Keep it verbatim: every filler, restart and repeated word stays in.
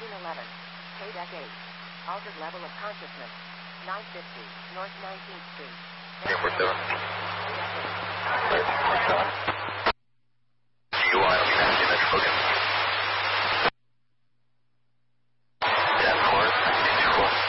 fifteen eleven. K deck eight. Altered level of consciousness. nine fifty. North nineteenth Street. Yeah, we're seven. K deck eight.